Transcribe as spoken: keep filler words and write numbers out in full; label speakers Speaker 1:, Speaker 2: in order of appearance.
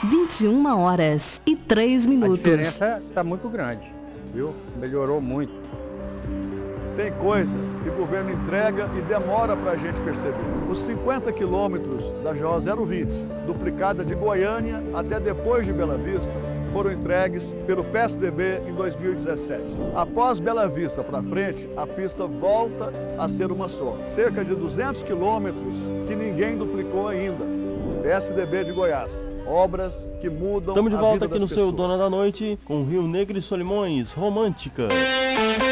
Speaker 1: vinte e uma horas e três
Speaker 2: A
Speaker 1: minutos.
Speaker 2: diferença está muito grande, viu? Melhorou muito.
Speaker 3: Tem coisa que o governo entrega e demora para a gente perceber. Os cinquenta quilômetros da G O zero vinte, duplicada de Goiânia até depois de Bela Vista, foram entregues pelo P S D B em dois mil e dezessete. Após Bela Vista para frente, a pista volta a ser uma só. Cerca de duzentos quilômetros que ninguém duplicou ainda. P S D B de Goiás. Obras que mudam
Speaker 4: Estamos de
Speaker 3: a
Speaker 4: volta
Speaker 3: vida
Speaker 4: aqui
Speaker 3: das
Speaker 4: no seu
Speaker 3: pessoas.
Speaker 4: Dona da Noite com Rio Negro e Solimões, Romântica.